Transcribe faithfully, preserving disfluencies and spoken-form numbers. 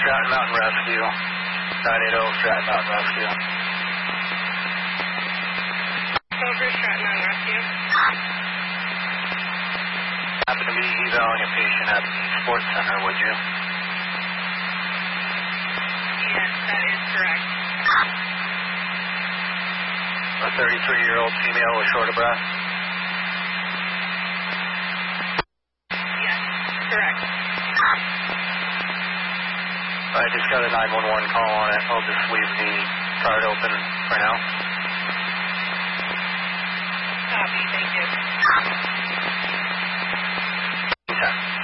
Stratton Mountain Rescue. nine eight zero, Stratton Mountain Rescue. Over Stratton Mountain Rescue. Happen to be evaluating a patient at the sports center, would you? Yes, that is correct. A thirty-three-year-old female with short of breath? Yes, correct. I just got a nine one one call on it. I'll just leave the card open for now. Copy, thank you. Okay.